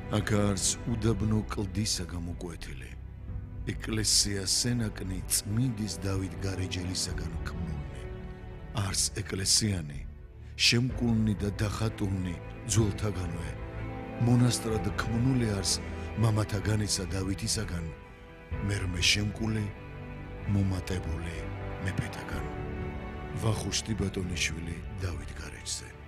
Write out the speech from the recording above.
აკარს უდაბნო კლდისა გამოკვეთილი ეკლესია სენაკნი წმინდის დავით გარეჯელისაგან ქმნულნი არს ეკლესიანი შემკულნი და დახატულნი ძველთაგანვე მონასტრად ქმნული არს მამათაგანისა დავითისაგან მერმე შემკული მომატებული მეფეთაგან ვახუშტი ბატონიშვილი დავით გარეჯზე